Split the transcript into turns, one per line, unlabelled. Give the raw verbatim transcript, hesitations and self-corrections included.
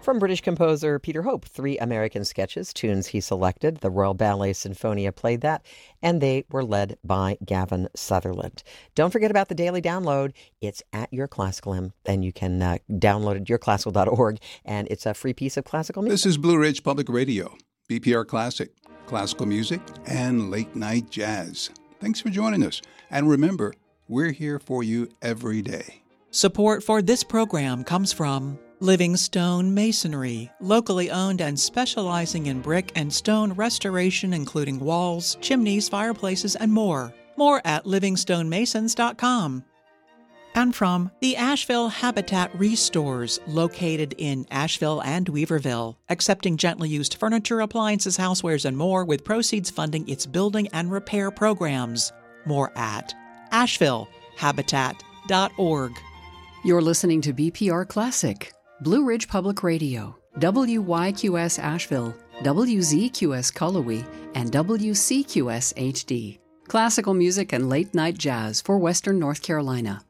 From British composer Peter Hope, three American sketches, tunes he selected. The Royal Ballet Sinfonia played that, and they were led by Gavin Sutherland. Don't forget about the daily download. It's at Your Classical, and you can uh, download it at your classical dot org, and it's a free piece of classical music.
This is Blue Ridge Public Radio, B P R Classic, classical music, and late night jazz. Thanks for joining us. And remember, we're here for you every day.
Support for this program comes from Livingstone Masonry, locally owned and specializing in brick and stone restoration, including walls, chimneys, fireplaces, and more. More at livingstone masons dot com. And from the Asheville Habitat Restores, located in Asheville and Weaverville, accepting gently used furniture, appliances, housewares, and more, with proceeds funding its building and repair programs. More at asheville habitat dot org.
You're listening to B P R Classic, Blue Ridge Public Radio, W Y Q S Asheville, W Z Q S Cullowhee, and W C Q S H D. Classical music and late-night jazz for Western North Carolina.